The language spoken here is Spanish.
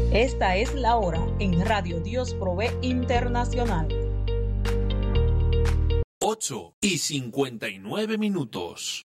Esta es la hora en Radio Dios Provee Internacional. 8:59.